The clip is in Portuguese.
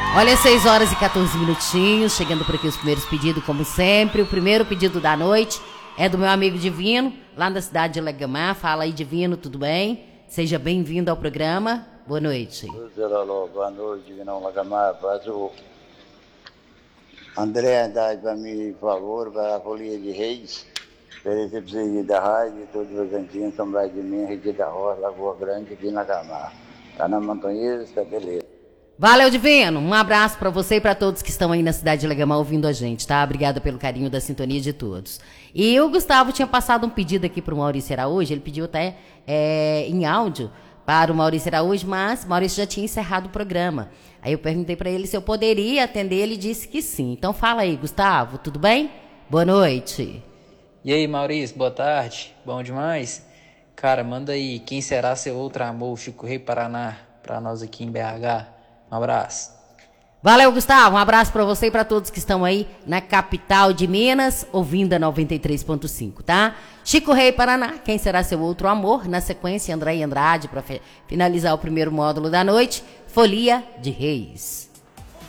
Olha, 6 horas e 14 minutinhos, chegando por aqui os primeiros pedidos, como sempre. O primeiro pedido da noite é do meu amigo Divino, lá da cidade de Legamar. Fala aí, Divino, tudo bem? Seja bem-vindo ao programa. Boa noite. Boa noite, Divinão Legamar. Faz o André dá para mim, por favor, para a Folia de Reis. Oferecer para vocês da rádio, todos os cantinhos, São Brás de Minas, Rede da Roça, Lagoa Grande, aqui na Legamar. Tá na Montanhesa, tá beleza. Valeu, Divino. Um abraço para você e para todos que estão aí na cidade de Legamar ouvindo a gente, tá? Obrigada pelo carinho da sintonia de todos. E o Gustavo tinha passado um pedido aqui para o Maurício Araújo, ele pediu até em áudio para o Maurício Araújo, mas o Maurício já tinha encerrado o programa. Aí eu perguntei para ele se eu poderia atender, ele disse que sim. Então fala aí, Gustavo, tudo bem? Boa noite. E aí, Maurício, boa tarde. Bom demais? Cara, manda aí Quem Será Seu Outro Amor, Chico Rei Paraná, para nós aqui em BH. Um abraço. Valeu, Gustavo. Um abraço para você e para todos que estão aí na capital de Minas, ouvindo a 93.5, tá? Chico Rei Paraná, Quem Será Seu Outro Amor? Na sequência, André Andrade, para finalizar o primeiro módulo da noite, Folia de Reis.